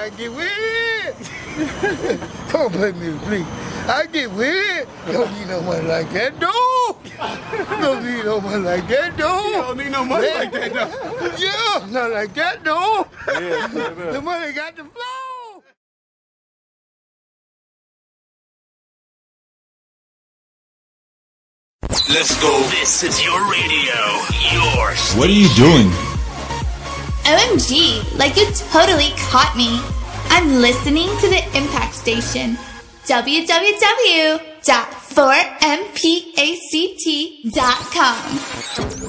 I get with it. Come on, pay me, please. I get with it. Don't need no money like that, dude. Don't need no money like that, dude. You don't need no money like that, though. Yeah, not like that, dude. Yeah, the money got to flow. Let's go. This is your radio. Your station. What are you doing? OMG, like you totally caught me. I'm listening to the Impact Station. www.4mpact.com